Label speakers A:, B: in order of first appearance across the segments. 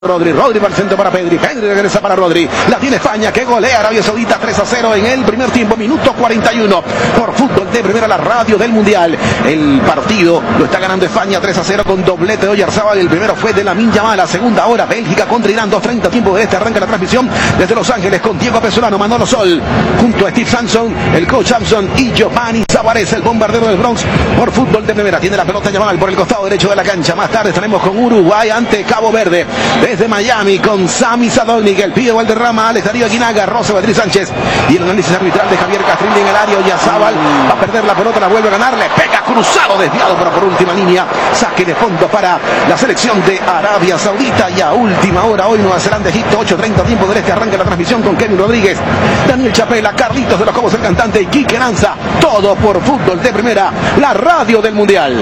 A: Rodri para el centro para Pedri regresa para Rodri, la tiene España que golea a Arabia Saudita 3-0 en el primer tiempo, minuto 41 por Fútbol de Primera, la radio del Mundial. El partido lo está ganando España 3-0 con doblete de Oyarzábal. El primero fue de Lamine Yamal, la segunda hora Bélgica contra Irán, 2:30 tiempo de este, arranca la transmisión desde Los Ángeles con Diego Pesolano, Manolo Sol junto a Steve Sampson, el coach Sampson y Giovanni Zavarez, el bombardero del Bronx por Fútbol de Primera. Tiene la pelota Yamal por el costado derecho de la cancha. Más tarde estaremos con Uruguay ante Cabo Verde desde Miami con Sami Sadolnik, el Pío Valderrama, Alex Darío Aguinaga, Rosa Beatriz Sánchez y el análisis arbitral de Javier Castrilli en el área. Oyarzábal va a perder la pelota, la vuelve a ganar, le pega cruzado, desviado por última línea, saque de fondo para la selección de Arabia Saudita. Y a última hora hoy Nueva Zelanda, Egipto, 8:30 tiempo del este, arranca la transmisión con Kevin Rodríguez, Daniel Chapela, Carlitos de los Cobos, el cantante, y Quique Lanza, todo por Fútbol de Primera, la radio del Mundial.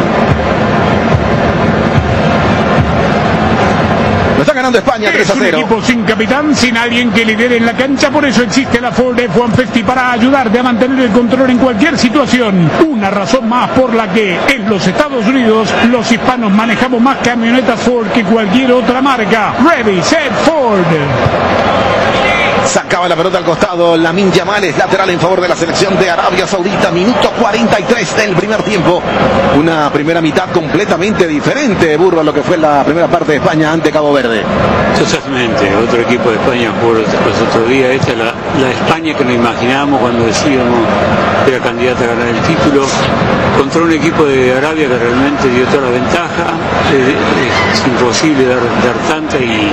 A: Lo está ganando España 3-0.
B: Es un equipo sin capitán, sin alguien que lidere en la cancha, por eso existe la Ford F-150 para ayudarte a mantener el control en cualquier situación. Una razón más por la que en los Estados Unidos los hispanos manejamos más camionetas Ford que cualquier otra marca. Ready, set, Ford.
A: Sacaba la pelota al costado, Lamine Yamal es lateral en favor de la selección de Arabia Saudita, minuto 43 del primer tiempo. Una primera mitad completamente diferente, Burro, a lo que fue la primera parte de España ante Cabo Verde.
C: Totalmente, otro equipo de España jugó los otros días. Esta es la España que nos imaginábamos cuando decíamos que era candidata a ganar el título, contra un equipo de Arabia que realmente dio toda la ventaja. Es imposible dar tanta, y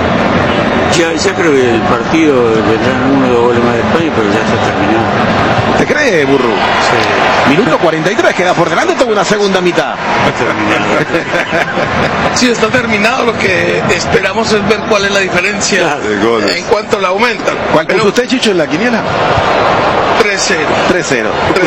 C: ya creo que el partido vendrán 1 o 2 goles más de España, pero ya está terminado.
A: ¿Te cree, Burro?
C: Sí.
A: Minuto 43, queda por delante toda una segunda mitad.
C: Está terminado.
D: Sí, está terminado. Lo que esperamos es ver cuál es la diferencia en cuanto la aumentan.
A: ¿Cuál puso usted, Chicho, en la quiniela?
D: 3-0.
A: 3-0.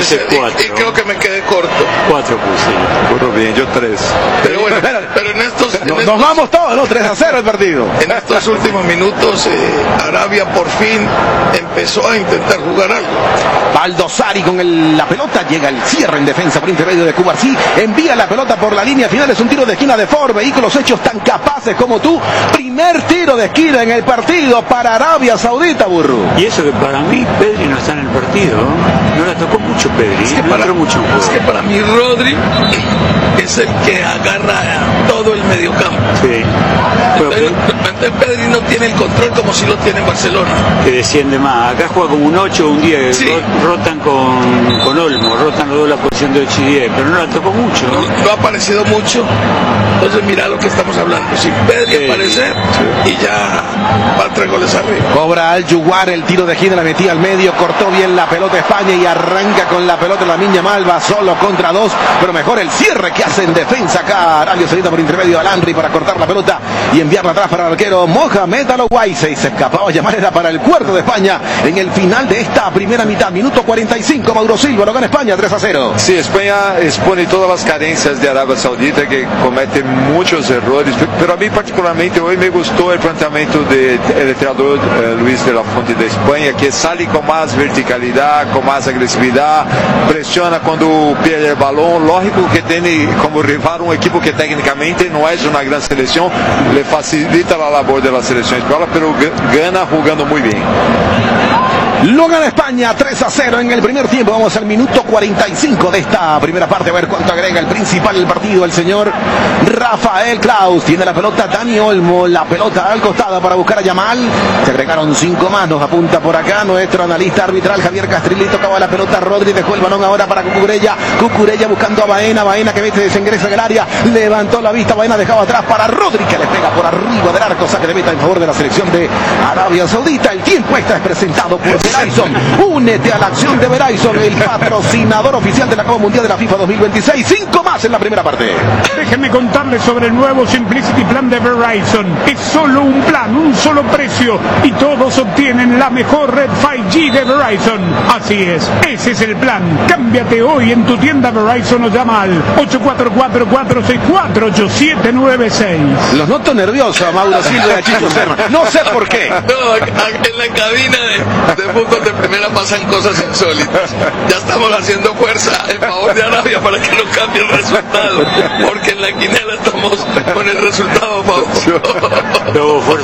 D: Y creo que me quedé corto.
C: 4 puse.
E: Burro, bien, yo 3.
D: Pero bueno, pero en estos...
A: Nos vamos todos, ¿no? 3-0 el partido.
D: En estos últimos minutos, Arabia por fin empezó a intentar jugar algo.
A: Baldosari con la pelota, llega el cierre en defensa por intermedio de Cubarsí, envía la pelota por la línea final, es un tiro de esquina de Ford, vehículos hechos tan capaces como tú. Primer tiro de esquina en el partido para Arabia Saudita, Burro.
C: Y eso que para mí Pedri no está en el partido, no la tocó mucho Pedri,
D: es que para mí Rodri es el que agarra todo el mediocampo.
C: Sí.
D: Entonces Pedri no tiene el control como si lo tiene en Barcelona.
C: Que desciende más. Acá juega como un 8, un 10. Sí. Rotan con Olmo, rotan los dos la posición de 8 y 10, pero no la tocó mucho.
D: No ha aparecido mucho. Entonces mira lo que estamos hablando. Si Pedri aparece y ya va 3 goles arriba.
A: Cobra Al Yuguar, el tiro de esquina, la metía al medio, cortó bien la pelota España y arranca con la pelota Lamine Yamal, va solo contra 2, pero mejor el cierre que hace en defensa acá Arabia Saudita por intermedio de Al-Amri para cortar la pelota y enviarla atrás para el arquero Mohamed Al-Owaisi. Se escapaba Yamal, era para el cuarto de España en el final de esta primera mitad, minuto 45, Mauro Silva, lo gana España 3-0.
E: Sí, España expone todas las carencias de Arabia Saudita, que comete muchos errores, pero a mí particularmente hoy me gustó el planteamiento del entrenador Luis de la Fuente de España, que sale con más verticalidad, con más agresividad, presiona cuando pierde el balón. Lógico que tiene como rival un equipo que técnicamente no es una gran selección, le facilita la labor de la selección española, pero gana jugando muy bien.
A: Lo gana España 3-0 en el primer tiempo. Vamos al minuto 45 de esta primera parte, a ver cuánto agrega el principal del partido, el señor Rafael Kraus. Tiene la pelota Dani Olmo, la pelota al costado para buscar a Yamal. Se agregaron 5 más, nos apunta por acá nuestro analista arbitral Javier Castrilli. Tocaba la pelota Rodri, dejó el balón ahora para Cucurella buscando a Baena que vete desingresa en el área, levantó la vista, Baena dejaba atrás para Rodri, que le pega por arriba del arco, saque de meta en favor de la selección de Arabia Saudita. El tiempo está presentado por Verizon. Únete a la acción de Verizon, el patrocinador oficial de la Copa Mundial de la FIFA 2026. 5 más en la primera parte.
B: Déjenme contarles sobre el nuevo Simplicity Plan de Verizon. Es solo un plan, un solo precio, y todos obtienen la mejor red 5G de Verizon. Así es, ese es el plan. Cámbiate hoy en tu tienda Verizon o llama al 844-464-8796.
A: Los noto nerviosos, Mauro Silva y a Chicho Serna. No sé por qué.
D: No, en la cabina de fútbol de primera pasan cosas insólitas. Ya estamos haciendo fuerza en favor de Arabia para que no cambie el resultado, porque en la quinela estamos con el resultado a favor.
C: Luego fuerza